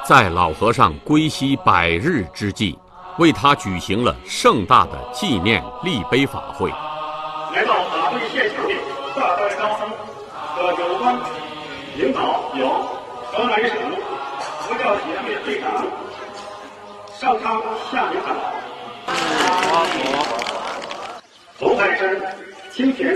在老和尚归西100日之际，为他举行了盛大的纪念立碑法会。 来到法会现场的大会高层和有关领导有河南省佛教协会会长上苍下领导，侯海生青田。